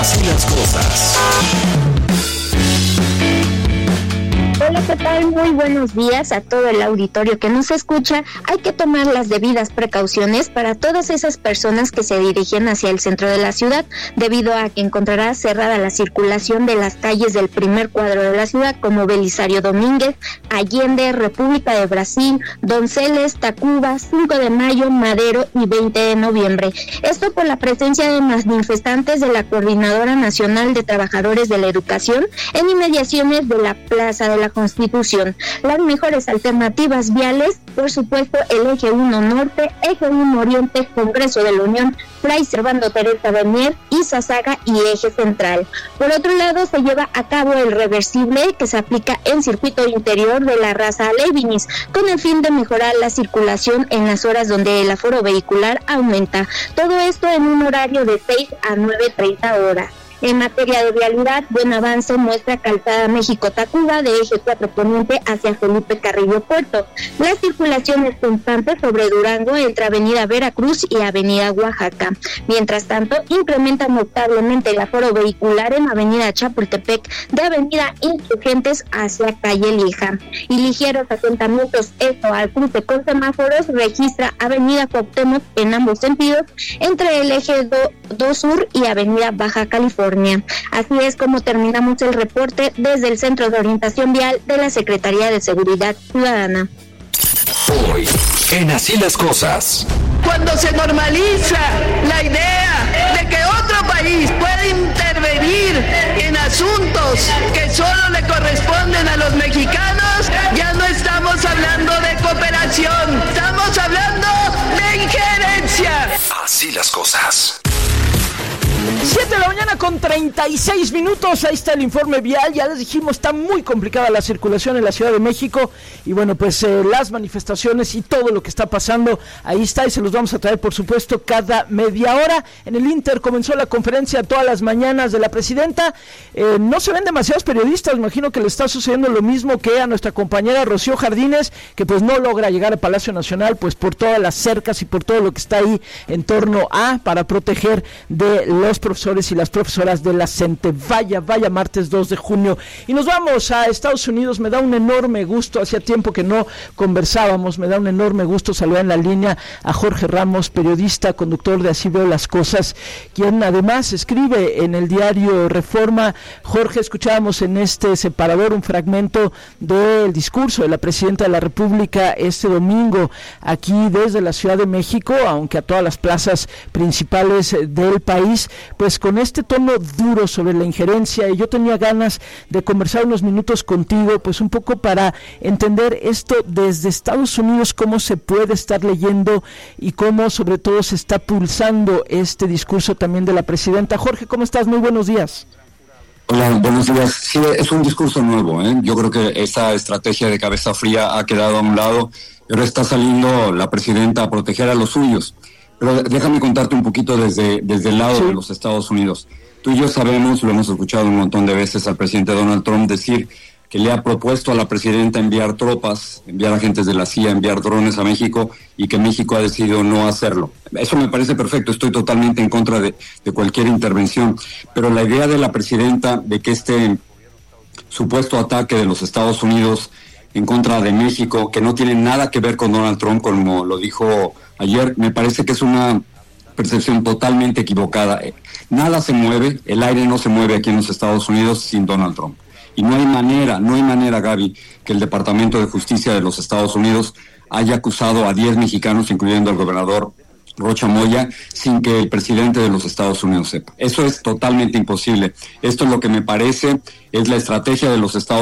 Así las cosas. Hola, ¿qué tal? Muy buenos días a todo el auditorio que nos escucha. Hay que tomar las debidas precauciones para todas esas personas que se dirigen hacia el centro de la ciudad, debido a que encontrará cerrada la circulación de las calles del primer cuadro de la ciudad, como Belisario Domínguez, Allende, República de Brasil, Donceles, Tacuba, 5 de Mayo, Madero y 20 de noviembre. Esto por la presencia de manifestantes de la Coordinadora Nacional de Trabajadores de la Educación en inmediaciones de la Plaza de la Constitución. Las mejores alternativas viales, por supuesto, el Eje 1 Norte, Eje 1 Oriente, Congreso de la Unión, Fray Servando Teresa Bernier, Izazaga y Eje Central. Por otro lado, se lleva a cabo el reversible que se aplica en circuito interior de la Raza Leibniz, con el fin de mejorar la circulación en las horas donde el aforo vehicular aumenta. Todo esto en un horario de 6 a 9:30 horas. En materia de vialidad, buen avance muestra Calzada México-Tacuba de Eje 4 Poniente hacia Felipe Carrillo Puerto. La circulación es constante sobre Durango entre Avenida Veracruz y Avenida Oaxaca. Mientras tanto, incrementa notablemente el aforo vehicular en Avenida Chapultepec de Avenida Insurgentes hacia Calle Lija. Y ligeros asentamientos, esto al cruce con semáforos, registra Avenida Cuauhtémoc en ambos sentidos entre el Eje 2 Sur y Avenida Baja California. Así es como terminamos el reporte desde el Centro de Orientación Vial de la Secretaría de Seguridad Ciudadana. Hoy, en Así las cosas. Cuando se normaliza la idea de que otro país puede intervenir en asuntos que solo le corresponden a los mexicanos, ya no estamos hablando de cooperación, estamos hablando de injerencia. Así las cosas. 7 de la mañana con 36 minutos, ahí está el informe vial. Ya les dijimos, está muy complicada la circulación en la Ciudad de México. Y bueno, pues las manifestaciones y todo lo que está pasando, ahí está, y se los vamos a traer, por supuesto, cada media hora. En el Inter comenzó la conferencia todas las mañanas de la presidenta. No se ven demasiados periodistas, imagino que le está sucediendo lo mismo que a nuestra compañera Rocío Jardines, que pues no logra llegar al Palacio Nacional, pues por todas las cercas y por todo lo que está ahí en torno a, para proteger de los profesores y las profesoras de la CENTE. Vaya martes 2 de junio. Y nos vamos a Estados Unidos. Me da un enorme gusto, hacía tiempo que no conversábamos, me da un enorme gusto saludar en la línea a Jorge Ramos, periodista, conductor de Así Veo las Cosas, quien además escribe en el diario Reforma. Jorge, escuchábamos en este separador un fragmento del discurso de la presidenta de la República este domingo aquí desde la Ciudad de México, aunque a todas las plazas principales del país, pues con este tono duro sobre la injerencia. Y yo tenía ganas de conversar unos minutos contigo, pues un poco para entender esto desde Estados Unidos, cómo se puede estar leyendo y cómo sobre todo se está pulsando este discurso también de la presidenta. Jorge, ¿cómo estás? Muy buenos días. Hola, buenos días. Sí, es un discurso nuevo, ¿eh? Yo creo que esa estrategia de cabeza fría ha quedado a un lado, pero está saliendo la presidenta a proteger a los suyos. Pero déjame contarte un poquito desde el lado de los Estados Unidos. Tú y yo sabemos, lo hemos escuchado un montón de veces al presidente Donald Trump decir que le ha propuesto a la presidenta enviar tropas, enviar agentes de la CIA, enviar drones a México, y que México ha decidido no hacerlo. Eso me parece perfecto, estoy totalmente en contra de cualquier intervención. Pero la idea de la presidenta de que este supuesto ataque de los Estados Unidos en contra de México, que no tiene nada que ver con Donald Trump, como lo dijo ayer, me parece que es una percepción totalmente equivocada. Nada se mueve, el aire no se mueve aquí en los Estados Unidos sin Donald Trump. Y no hay manera, Gaby, que el Departamento de Justicia de los Estados Unidos haya acusado a 10 mexicanos, incluyendo al gobernador Rocha Moya, sin que el presidente de los Estados Unidos sepa. Eso es totalmente imposible. Esto es lo que me parece, es la estrategia de los Estados